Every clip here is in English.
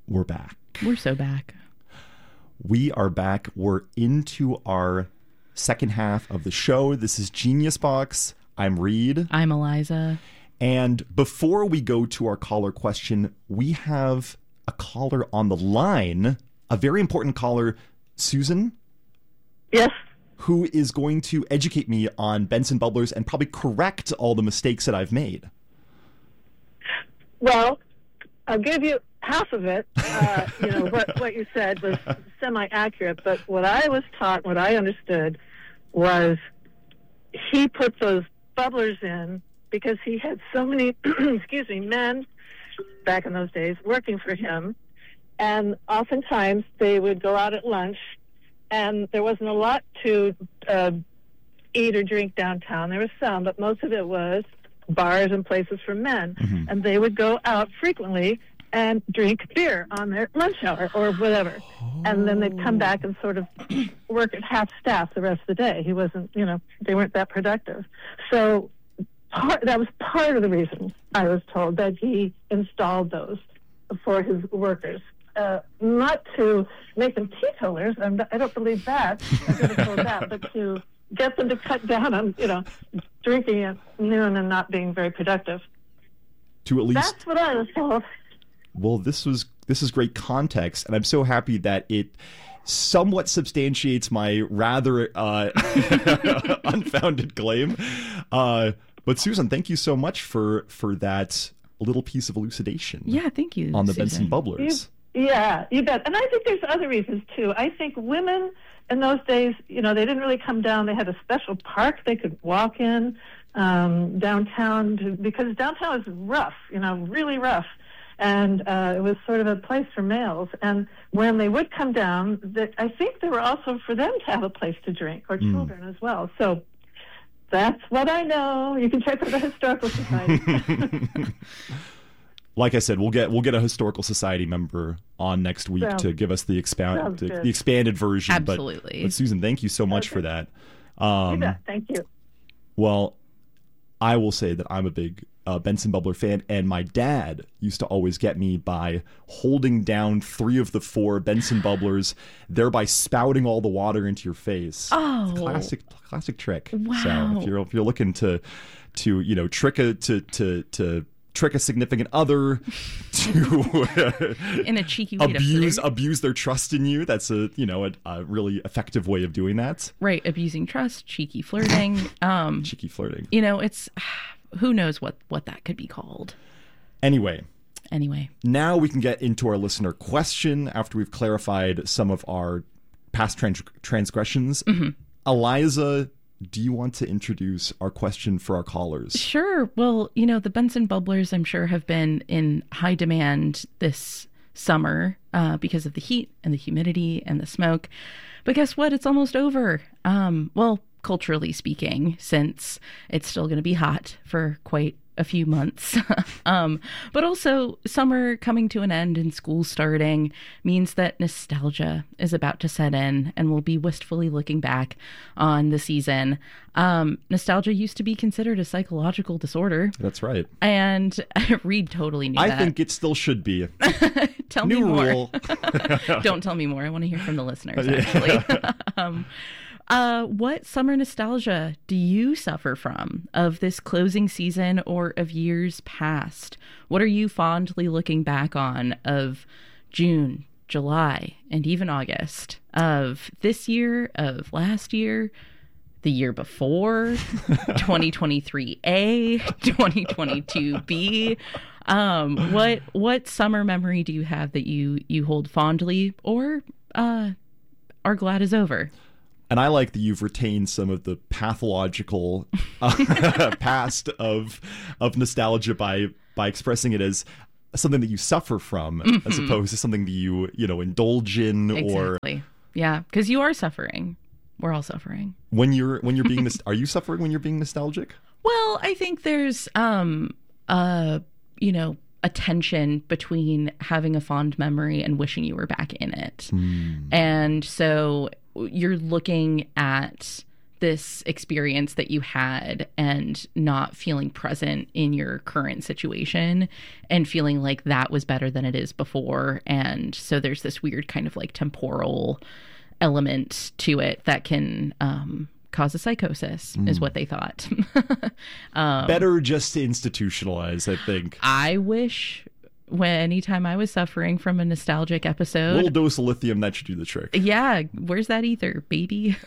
We're back. We're so back. We are back. We're into our second half of the show. This is Genius Box. I'm Reed. I'm Eliza. And before we go to our caller question, we have a caller on the line, a very important caller, Susan. Yes. Who is going to educate me on Benson bubblers and probably correct all the mistakes that I've made. Well, I'll give you half of it. What you said was semi-accurate, but what I was taught, what I understood, was he put those bubblers in because he had so many, men back in those days working for him, and oftentimes they would go out at lunch, and there wasn't a lot to eat or drink downtown. There was some, but most of it was bars and places for men, and they would go out frequently and drink beer on their lunch hour or whatever. And then they'd come back and sort of work at half staff the rest of the day. He wasn't, they weren't that productive. So that was part of the reason, I was told, that he installed those for his workers. Not to make them teetotalers, I don't believe that, I could have told that, but to get them to cut down on, drinking at noon and not being very productive. To at least... That's what I was told. Well, this is great context, and I'm so happy that it somewhat substantiates my rather unfounded claim. But Susan, thank you so much for that little piece of elucidation. Yeah, thank you, on the Susan. Benson bubblers. Yeah, you bet. And I think there's other reasons too. I think women in those days, they didn't really come down. They had a special park they could walk in downtown because downtown is rough, really rough. And it was sort of a place for males. And when they would come down, I think they were also for them to have a place to drink, or children as well. So that's what I know. You can check with the Historical Society. Like I said, we'll get a Historical Society member on next week to give us the expanded version. Absolutely. But Susan, thank you so much for that. Thank you. Well, I will say that I'm a big Benson bubbler fan, and my dad used to always get me by holding down 3 of the 4 Benson bubblers, thereby spouting all the water into your face. Oh, it's a classic trick. Wow. So if you're looking to trick a significant other to in a cheeky way abuse their trust in you, that's a really effective way of doing that. Right, abusing trust, cheeky flirting. Cheeky flirting. It's who knows what that could be called. Anyway, now we can get into our listener question after we've clarified some of our past transgressions. Eliza, do you want to introduce our question for our callers? Sure. Well, the Benson bubblers, I'm sure, have been in high demand this summer because of the heat and the humidity and the smoke. But guess what? It's almost over. Well, culturally speaking, since it's still going to be hot for quite a few months. But also summer coming to an end and school starting means that nostalgia is about to set in, and we'll be wistfully looking back on the season. Nostalgia used to be considered a psychological disorder. That's right. And Reed totally knew that. I think it still should be. Tell New me more. rule. Don't tell me more. I want to hear from the listeners, actually. What summer nostalgia do you suffer from of this closing season or of years past? What are you fondly looking back on of June, July, and even August of this year, of last year, the year before, 2023A, 2022B? What summer memory do you have that you hold fondly or are glad is over? And I like that you've retained some of the pathological past of nostalgia by expressing it as something that you suffer from, as opposed to something that you indulge in. Exactly. Yeah, because you are suffering. We're all suffering. When you're being are you suffering when you're being nostalgic? Well, I think there's a tension between having a fond memory and wishing you were back in it. And so you're looking at this experience that you had and not feeling present in your current situation and feeling like that was better than it is before. And so there's this weird kind of like temporal element to it that can cause a psychosis, is what they thought. Better just to institutionalize, I think. I wish anytime I was suffering from a nostalgic A episode. little dose of lithium, that should do the trick. Yeah, where's that ether, baby?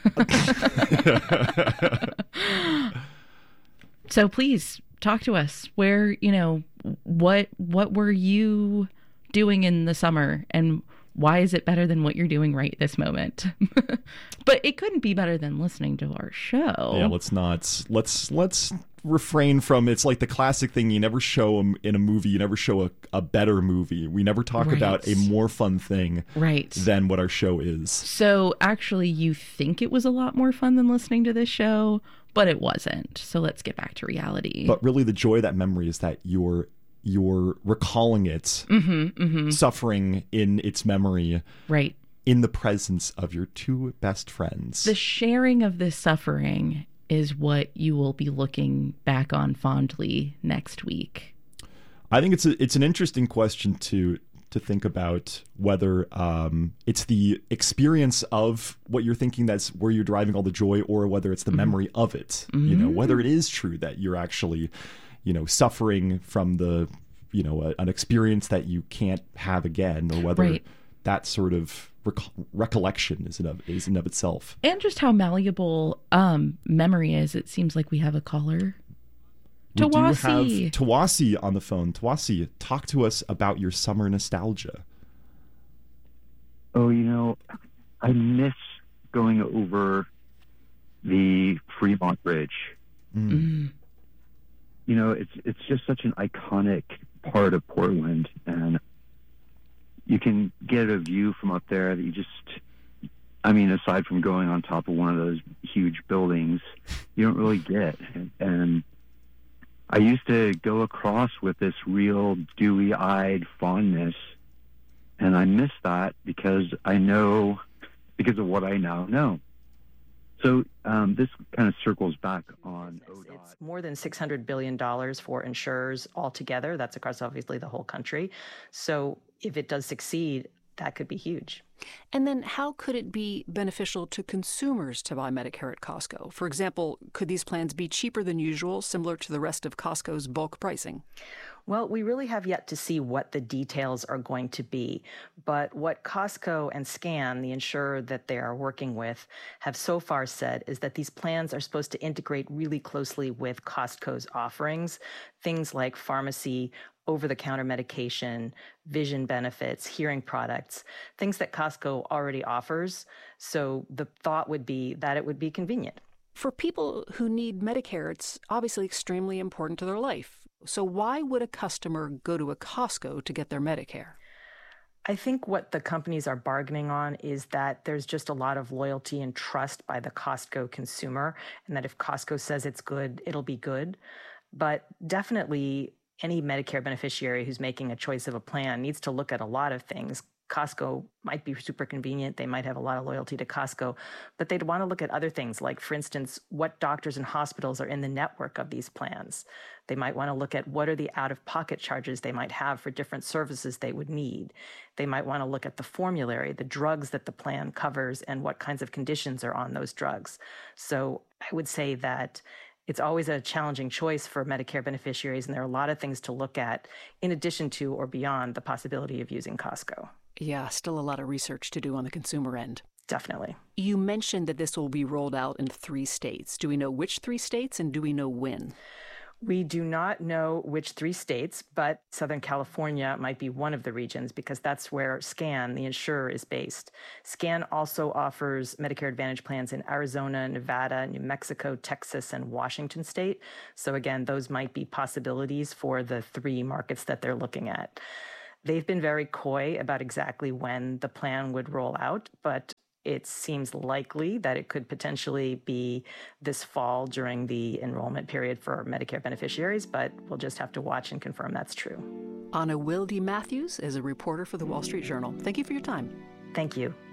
So please talk to us. Where, what were you doing in the summer, and why is it better than what you're doing right this moment? But it couldn't be better than listening to our show. Yeah, let's refrain from, it's like the classic thing, you never show in a movie, you never show a better movie. We never talk about a more fun thing than what our show is. So actually you think it was a lot more fun than listening to this show, but it wasn't. So let's get back to reality. But really the joy of that memory is that you're recalling it, suffering in its memory, right, in the presence of your two best friends. The sharing of this suffering is what you will be looking back on fondly next week. I think it's an interesting question to think about, whether it's the experience of what you're thinking that's where you're deriving all the joy, or whether it's the memory of it. Whether it is true that you're actually suffering from the an experience that you can't have again, or whether that sort of recollection is in of itself. And just how malleable memory is. It seems like we have a caller. We do have Tawasi on the phone. Tawasi, talk to us about your summer nostalgia. Oh, I miss going over the Fremont Bridge. It's just such an iconic part of Portland, and you can get a view from up there that you just, aside from going on top of one of those huge buildings, you don't really get. And I used to go across with this real dewy-eyed fondness, and I miss that because of what I now know. So this kind of circles back on ODOT. It's more than $600 billion for insurers altogether. That's across, obviously, the whole country. So if it does succeed, that could be huge. And then how could it be beneficial to consumers to buy Medicare at Costco? For example, could these plans be cheaper than usual, similar to the rest of Costco's bulk pricing? Well, we really have yet to see what the details are going to be. But what Costco and SCAN, the insurer that they are working with, have so far said is that these plans are supposed to integrate really closely with Costco's offerings, things like pharmacy, over-the-counter medication, vision benefits, hearing products, things that Costco already offers. So the thought would be that it would be convenient. For people who need Medicare, it's obviously extremely important to their life. So why would a customer go to a Costco to get their Medicare? I think what the companies are bargaining on is that there's just a lot of loyalty and trust by the Costco consumer, and that if Costco says it's good, it'll be good. But definitely any Medicare beneficiary who's making a choice of a plan needs to look at a lot of things. Costco might be super convenient. They might have a lot of loyalty to Costco, but they'd want to look at other things, like, for instance, what doctors and hospitals are in the network of these plans. They might want to look at what are the out-of-pocket charges they might have for different services they would need. They might want to look at the formulary, the drugs that the plan covers, and what kinds of conditions are on those drugs. So I would say that it's always a challenging choice for Medicare beneficiaries, and there are a lot of things to look at in addition to or beyond the possibility of using Costco. Yeah, still a lot of research to do on the consumer end. Definitely. You mentioned that this will be rolled out in 3 states. Do we know which 3 states, and do we know when? We do not know which 3 states, but Southern California might be one of the regions because that's where SCAN, the insurer, is based. SCAN also offers Medicare Advantage plans in Arizona, Nevada, New Mexico, Texas, and Washington state. So again, those might be possibilities for the 3 markets that they're looking at. They've been very coy about exactly when the plan would roll out, but it seems likely that it could potentially be this fall during the enrollment period for Medicare beneficiaries, but we'll just have to watch and confirm that's true. Anna Wilde Matthews is a reporter for the Wall Street Journal. Thank you for your time. Thank you.